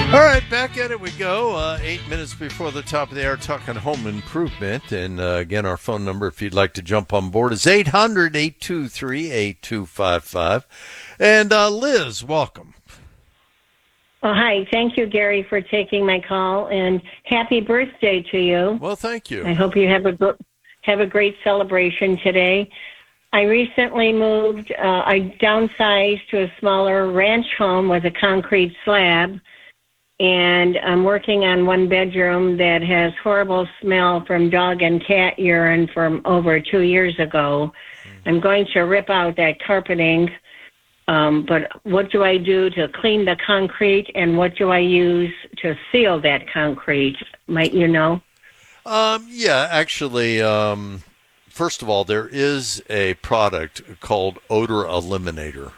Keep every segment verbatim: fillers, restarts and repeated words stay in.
All right, back at it we go. Uh, eight minutes before the top of the hour, talking home improvement. And uh, again, our phone number, if you'd like to jump on board, is eight hundred, eight two three, eight two five five. And uh, Liz, welcome. Oh, hi. Thank you, Gary, for taking my call, and happy birthday to you. Well, thank you. I hope you have a have a great celebration today. I recently moved. Uh, I downsized to a smaller ranch home with a concrete slab, and I'm working on one bedroom that has horrible smell from dog and cat urine from over two years ago. Mm-hmm. I'm going to rip out that carpeting. Um, but what do I do to clean the concrete, and what do I use to seal that concrete? Might you know? Um, yeah, actually, um, first of all, there is a product called Odor Eliminator.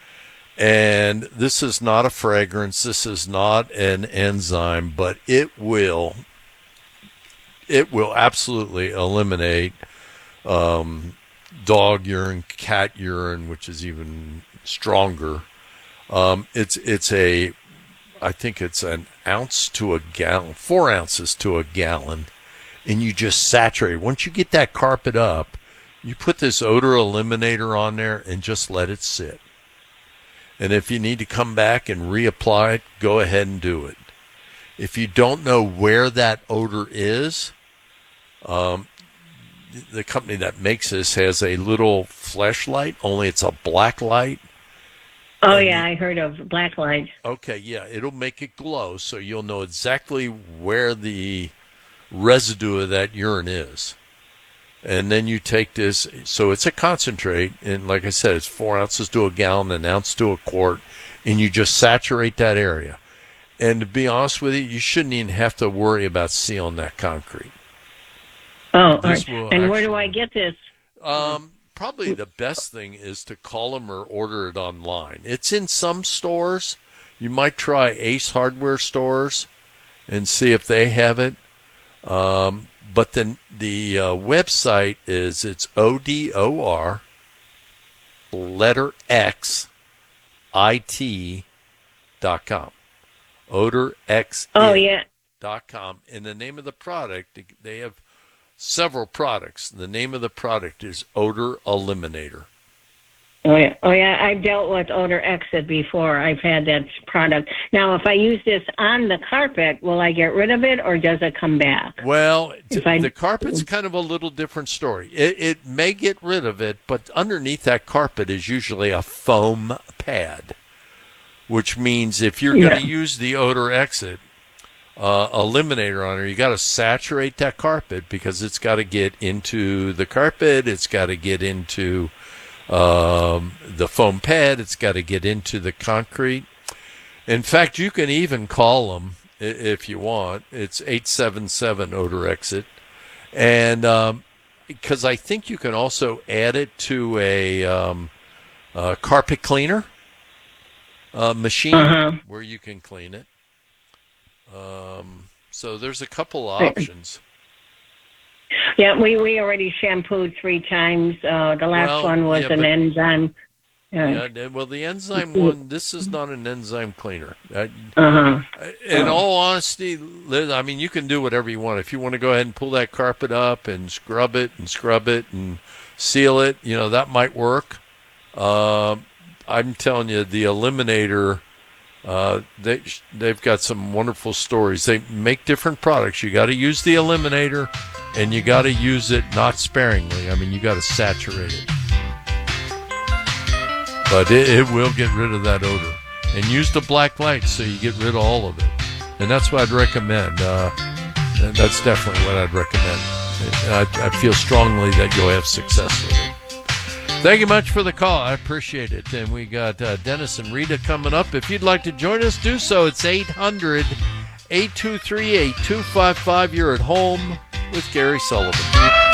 And this is not a fragrance. This is not an enzyme, but it will, it will absolutely eliminate um, dog urine, cat urine, which is even stronger. Um, it's it's a, I think it's an ounce to a gallon, four ounces to a gallon, and you just saturate. Once you get that carpet up, you put this odor eliminator on there and just let it sit. And if you need to come back and reapply it, go ahead and do it. If you don't know where that odor is, um, the company that makes this has a little flashlight, only it's a black light. Oh, yeah, I heard of black light. Okay, yeah, it'll make it glow, so you'll know exactly where the residue of that urine is. And then you take this, so it's a concentrate, and like I said, it's four ounces to a gallon, an ounce to a quart, and you just saturate that area. And to be honest with you, you shouldn't even have to worry about sealing that concrete. Oh, all right. And actually, where do I get this? Um, probably the best thing is to call them or order it online. It's in some stores. You might try Ace Hardware stores and see if they have it. Um, but then the uh, website is, it's O D O R, letter X, I T dot com. Odor X oh, yeah. dot com. And the name of the product, they have several products. The name of the product is Odor Eliminator. Oh, yeah. Oh, yeah. I've dealt with Odor Exit before. I've had that product. Now, if I use this on the carpet, will I get rid of it, or does it come back? Well, t- I... the carpet's kind of a little different story. It, it may get rid of it, but underneath that carpet is usually a foam pad, which means if you're yeah. going to use the Odor Exit uh, eliminator on it, you got to saturate that carpet, because it's got to get into the carpet. It's got to get into Um, the foam pad. It's got to get into the concrete. In fact, you can even call them if you want. It's eight seven seven Odor Exit. And um, because I think you can also add it to a, um, a carpet cleaner uh, machine uh-huh. where you can clean it. Um, so there's a couple options. Yeah, we, we already shampooed three times. Uh, the last well, one was yeah, an but, enzyme. Uh, yeah, well, the enzyme one, this is not an enzyme cleaner. I, uh-huh. In uh-huh. all honesty, Liz, I mean, you can do whatever you want. If you want to go ahead and pull that carpet up and scrub it and scrub it and seal it, you know, that might work. Uh, I'm telling you, the Eliminator, uh, they, they've got some wonderful stories. They make different products. You got to use the Eliminator, and you got to use it not sparingly. I mean, you got to saturate it. But it, it will get rid of that odor. And use the black light so you get rid of all of it. And that's what I'd recommend. Uh, that's definitely what I'd recommend. I, I feel strongly that you'll have success with it. Thank you much for the call. I appreciate it. And we got uh, Dennis and Rita coming up. If you'd like to join us, do so. It's eight hundred, eight two three, eight two five five. You're at home with Gary Sullivan.